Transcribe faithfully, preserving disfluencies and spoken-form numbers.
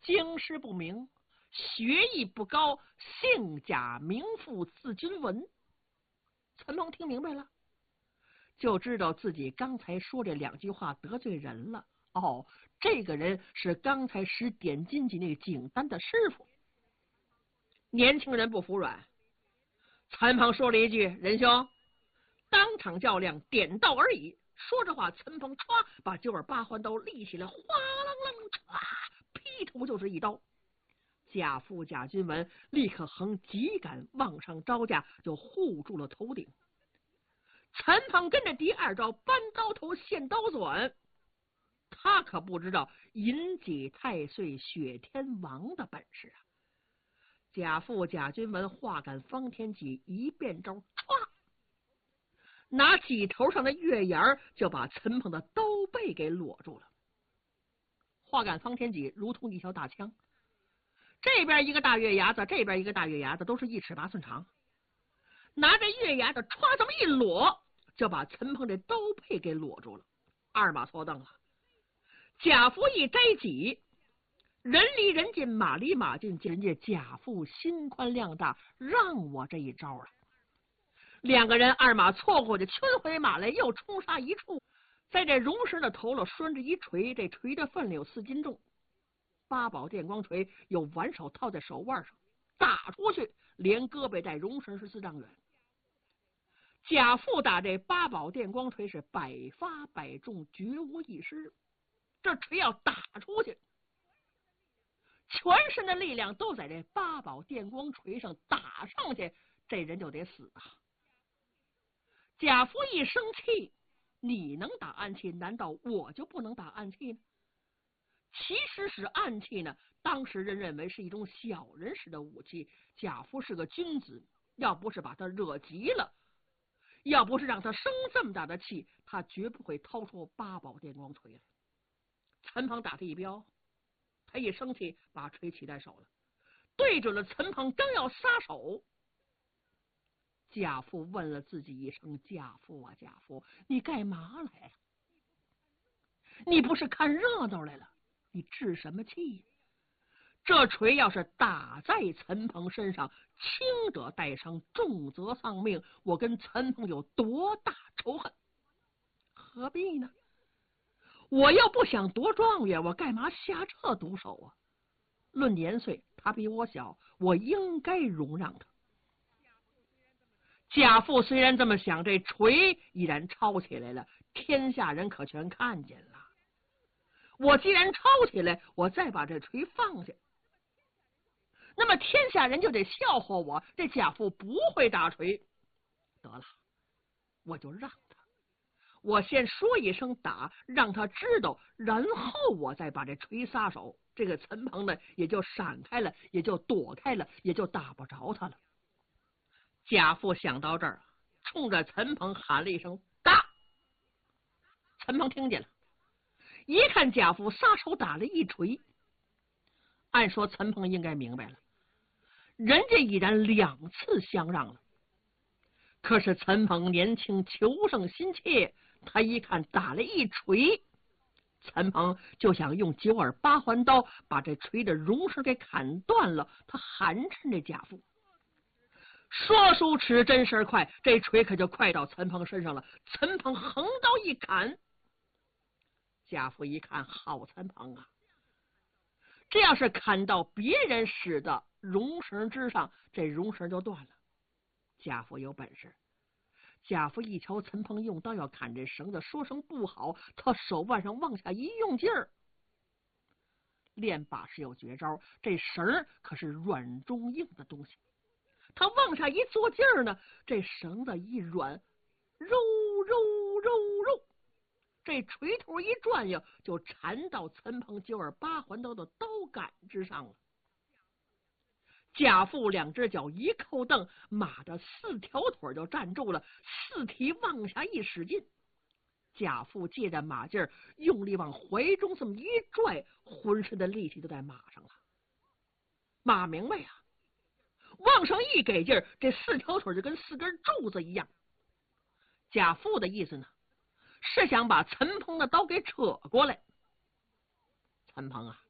经师不明，学艺不高，姓贾名父，字君文。陈鹏听明白了，就知道自己刚才说这两句话得罪人了。哦，这个人是刚才使点金戟那个景丹的师傅。年轻人不服软，陈鹏说了一句：“仁兄，当场较量，点到而已。”说着话，陈鹏歘把九耳八环刀立起来，哗啷啷歘，劈头就是一刀。贾父贾君文立刻横几杆往上招架，就护住了头顶。陈鹏跟着第二招搬刀头现刀转，他可不知道引己太岁雪天王的本事啊！贾父贾君文化杆方天戟一变招，歘，拿戟头上的月牙就把陈鹏的刀背给裸住了。化杆方天戟如同一条大枪，这边一个大月牙子，这边一个大月牙子，都是一尺八寸长。拿着月牙子歘这么一裸，就把陈鹏这刀背给裸住了。二马错蹬了，贾父一摘戟，人离人近，马离马近，人家贾父心宽量大，让我这一招了。两个人二马错过去，圈回马来，又冲杀一处，在这绒绳的头了拴着一锤，这锤的分量有四斤重。八宝电光锤有挽手套在手腕上，打出去连胳膊带绒绳是四丈远。贾父打这八宝电光锤是百发百中，绝无一失。这锤要打出去，全身的力量都在这八宝电光锤上打上去，这人就得死啊！贾父一生气，你能打暗器，难道我就不能打暗器呢？其实是暗器呢，当时人认为是一种小人使的武器。贾父是个君子，要不是把他惹急了，要不是让他生这么大的气，他绝不会掏出八宝电光锤来。陈鹏打他一镖，他一生气把锤起在手了，对准了陈鹏，刚要撒手，贾父问了自己一声：“贾父啊，贾父，你干嘛来了？你不是看热闹来了？你置什么气？这锤要是打在陈鹏身上，轻者带伤，重则丧命，我跟陈鹏有多大仇恨？何必呢？我又不想夺状元，我干嘛下这毒手啊？论年岁，他比我小，我应该容让他。”贾父虽然这么想，这锤已然抄起来了，天下人可全看见了。我既然抄起来，我再把这锤放下，那么天下人就得笑话我，这贾父不会打锤。得了，我就让他，我先说一声打，让他知道，然后我再把这锤撒手。这个陈鹏呢，也就闪开了，也就躲开了，也就打不着他了。贾父想到这儿，冲着陈鹏喊了一声打。陈鹏听见了，一看贾父撒手打了一锤，按说陈鹏应该明白了，人家已然两次相让了。可是陈鹏年轻，求胜心切，他一看打了一锤，陈鹏就想用九耳八环刀把这锤的绒绳给砍断了。他寒碜这贾父，说书迟，真事快，这锤可就快到陈鹏身上了。陈鹏横刀一砍，贾父一看，好陈鹏啊，这要是砍到别人使的绒绳之上，这绒绳就断了。贾父有本事。贾父一瞧陈鹏用刀要砍这绳子，说声不好，他手腕上往下一用劲儿。练把式有绝招，这绳可是软中硬的东西，他往下一做劲儿呢，这绳子一软，揉揉揉揉，这锤头一转悠，就缠到陈鹏九耳八环刀的刀杆之上了。贾父两只脚一扣蹬，马的四条腿就站住了，四蹄往下一使劲，贾父借着马劲儿，用力往怀中这么一拽，浑身的力气都在马上了。马明白呀、啊，往上一给劲儿，这四条腿就跟四根柱子一样。贾父的意思呢，是想把陈鹏的刀给扯过来。陈鹏啊，